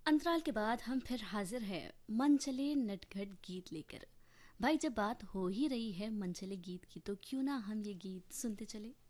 अंतराल के बाद हम फिर हाजिर हैं मन चले नटखट गीत लेकर। भाई जब बात हो ही रही है मन चले गीत की तो क्यों ना हम ये गीत सुनते चले।